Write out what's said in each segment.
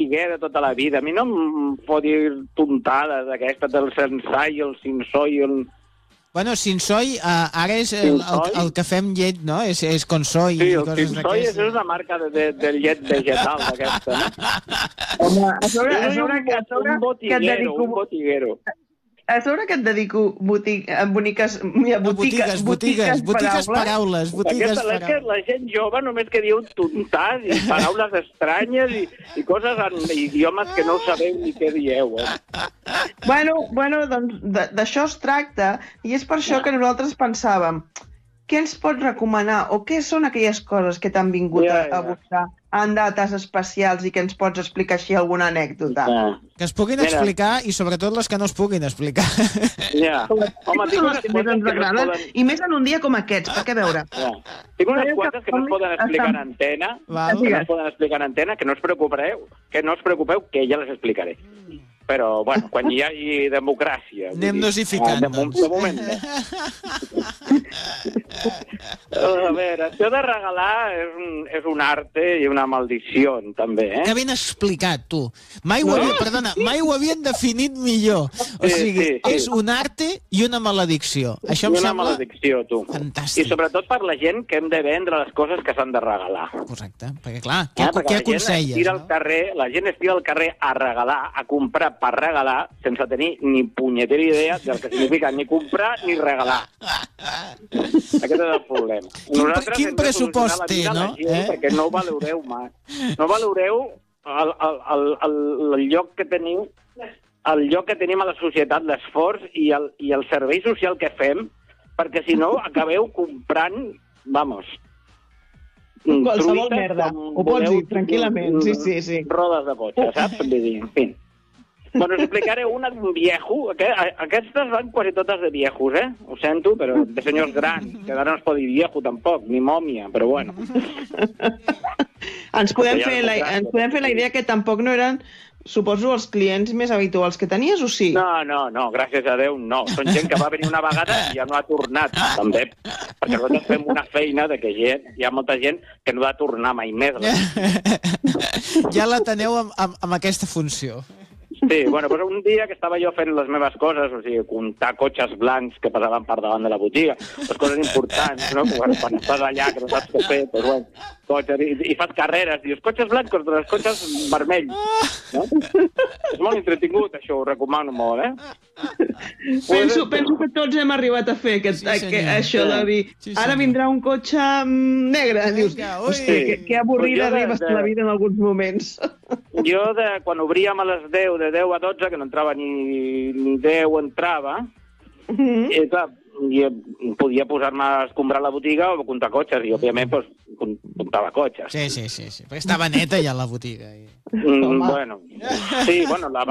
botiguer de tota la vida. A mi no em pot dir tontades d'aquestes del Sensai, el Sinsoi, el... Bueno, Sinsoi ara és el que fem llet, no? És Consoi sí, i el coses Sinsoi d'aquestes. és una marca de llet vegetal d'aquesta, no? Home, a sobre un botiguero. A sobre que et dedico botigues paraules. La gent jove només que diu tontàs i paraules estranyes i coses en idiomes que no sabeu ni què dieu. Bueno, doncs d'això es tracta i és per això que nosaltres pensàvem què ens pots recomanar o què són aquelles coses que t'han vingut a buscar en dates especials i que ens pots explicar així alguna anècdota. Que es puguin explicar i sobretot les que no es puguin explicar. Home, tinc unes que més ens agraden i més en un dia com aquests, perquè a veure. Tinc unes quantes que no es poden explicar en antena, que no us preocupeu, que ja les explicaré. Però, bueno, quan hi hagi democràcia... Anem dosificant. De moment, A veure, això de regalar és un arte i una maldició, també, Que ben explicat, tu. Mai ho havien definit millor. O sigui, és un arte i una maledicció. Això em sembla... Una maledicció, tu. Fantàstic. I sobretot per la gent que hem de vendre les coses que s'han de regalar. Correcte, perquè clar, què aconselles? La gent es tira al carrer a regalar, a comprar per regalar, sense tenir ni punyetera idea del que significa ni comprar ni regalar. Aquest és el problema. Quin pressupost té, no? Perquè no valoreu mai. No valoreu el lloc que teniu, el lloc que tenim a la societat, l'esforç i el servei social que fem, perquè si no acabeu comprant, vamos... Qualsevol merda. Ho pots dir, tranquil·lament. Sí. Rodes de cotxe, saps? Vull dir, en fi. Bueno, us explicaré una d'un viejo. Aquestes van quasi totes de viejos, Ho sento, però de senyors grans, que ara no es pot dir viejo tampoc, ni mòmia, però bueno. Ens podem fer la idea que tampoc no eren, suposo, els clients més habituals que tenies, o sí? No, gràcies a Déu, no. Són gent que va venir una vegada i ja no ha tornat, també. Perquè nosaltres fem una feina de que hi ha molta gent que no ha de tornar mai més. Ja la teniu amb aquesta funció. Sí, bueno, però un dia que estava jo fent les meves coses, o sigui, comptar cotxes blancs que passaven per davant de la botiga, les coses importants, no? Quan estàs allà, que no saps què fer, doncs, bueno, cotxes, i fas carreres, dius, cotxes blancs contra els cotxes vermells, no? És molt entretingut, això, ho recomano molt, Penso que tots hem arribat a fer això de dir, ara vindrà un cotxe negre, dius, hosti, que avorrida arribes la vida en alguns moments. Jo, quan obríem a les 10, de 10 a 12, que no entrava ni 10 entrava, i clar, podia posar-me a escombrar la botiga o comptar cotxes, i òbviament comptava cotxes. Sí, perquè estava neta ja la botiga. Bueno, sí,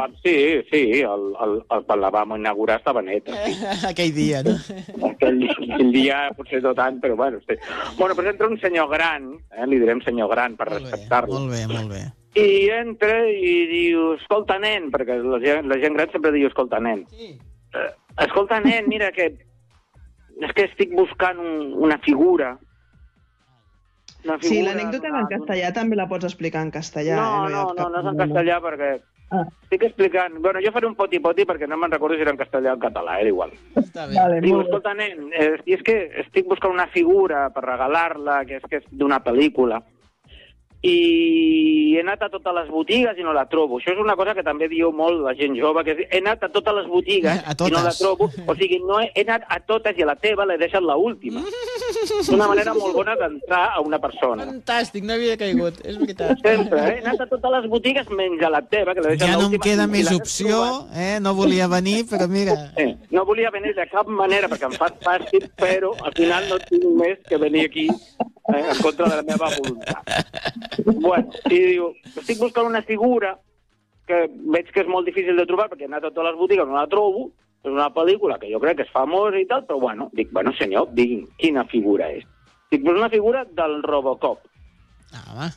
quan la vam inaugurar estava neta. Aquell dia, no? Aquell dia potser no tant, però bueno. Bueno, però entra un senyor gran, li direm senyor gran per respectar-lo. Molt bé. I entra i diu, escolta, nen, perquè la gent gran sempre diu, escolta, nen. Escolta, nen, mira, que és que estic buscant una figura. Sí, l'anècdota en castellà també la pots explicar en castellà. No és en castellà perquè estic explicant... Bueno, jo faré un poti-poti perquè no me'n recordo si era en castellà o en català, era igual. Està bé. Diu, escolta, nen, és que estic buscant una figura per regalar-la, que és d'una pel·lícula. I he anat a totes les botigues i no la trobo. Això és una cosa que també diu molt la gent jove, que he anat a totes les botigues i no la trobo. O sigui, no he anat a totes i a la teva l'he deixat l'última. És una manera molt bona d'entrar a una persona. Fantàstic, no havia caigut, és veritat. Sempre, he anat a totes les botigues menys a la teva, que l'he deixat l'última. Ja no em queda més opció, no volia venir, però mira... No volia venir de cap manera perquè em fa fàstic, però al final no tinc més que venir aquí en contra de la meva voluntat. Bueno, i diu, estic buscant una figura que veig que és molt difícil de trobar perquè he anat a totes les botigues, no la trobo, és una pel·lícula que jo crec que és famosa i tal, però bueno, dic, bueno senyor, digui'm, quina figura és? Dic, pues una figura del Robocop. Home.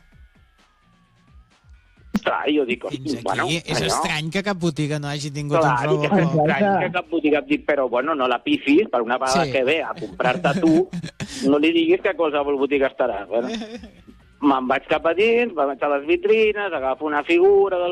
Clar, jo dic, hosti, bueno... És estrany que cap botiga no hagi tingut un Robocop. Clar, és estrany que cap botiga et dic, però bueno, no la pifis, per una vegada que ve a comprar-te tu, no li diguis que a qualsevol botiga estarà. Bueno, me'n vaig cap a dins, vaig a les vitrines, agafo una figura del